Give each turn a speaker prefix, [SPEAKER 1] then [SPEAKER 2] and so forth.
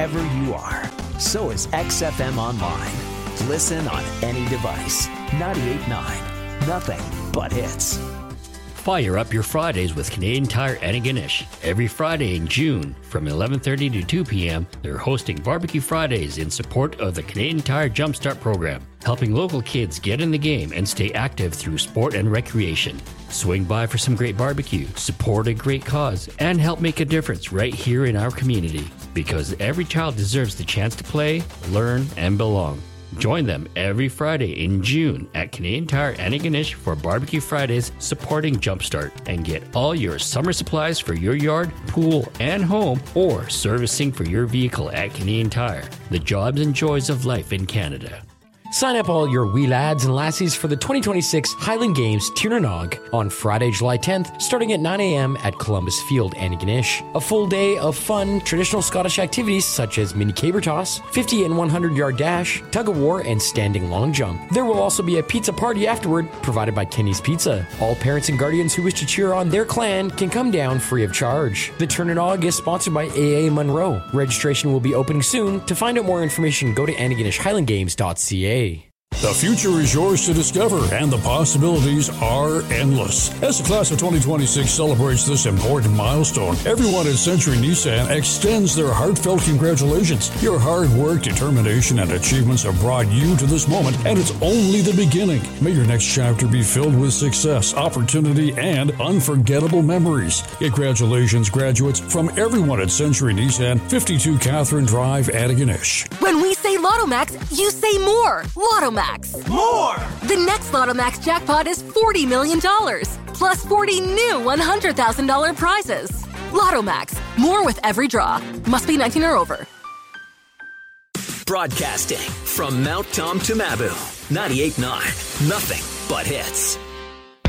[SPEAKER 1] wherever you are. So is XFM Online. Listen on any device. 98.9. Nothing but hits.
[SPEAKER 2] Fire up your Fridays with Canadian Tire Antigonish. Every Friday in June from 11:30 to 2 p.m., they're hosting Barbecue Fridays in support of the Canadian Tire Jumpstart program, helping local kids get in the game and stay active through sport and recreation. Swing by for some great barbecue, support a great cause, and help make a difference right here in our community. Because every child deserves the chance to play, learn, and belong. Join them every Friday in June at Canadian Tire Antigonish for Barbecue Fridays supporting Jumpstart, and get all your summer supplies for your yard, pool, and home, or servicing for your vehicle at Canadian Tire. The jobs and joys of life in Canada.
[SPEAKER 3] Sign up all your wee lads and lassies for the 2026 Highland Games Tiernanog on Friday, July 10th, starting at 9 a.m. at Columbus Field, Antigonish. A full day of fun, traditional Scottish activities such as mini caber toss, 50 and 100-yard dash, tug-of-war, and standing long jump. There will also be a pizza party afterward, provided by Kenny's Pizza. All parents and guardians who wish to cheer on their clan can come down free of charge. The Tiernanog is sponsored by AA Monroe. Registration will be opening soon. To find out more information, go to AntigonishHighlandGames.ca.
[SPEAKER 4] The future is yours to discover, and the possibilities are endless. As the class of 2026 celebrates this important milestone, everyone at Century Nissan extends their heartfelt congratulations. Your hard work, determination, and achievements have brought you to this moment, and it's only the beginning. May your next chapter be filled with success, opportunity, and unforgettable memories. Congratulations, graduates, from everyone at Century Nissan, 52 Catherine Drive, Antigonish.
[SPEAKER 5] When we say Lotto Max, you say more. Lotto Max.
[SPEAKER 6] More!
[SPEAKER 5] The next Lotto Max jackpot is $40 million, plus 40 new $100,000 prizes. Lotto Max. More with every draw. Must be 19 or over.
[SPEAKER 1] Broadcasting from Mount Tom to Mabu. 98.9. Nothing but hits.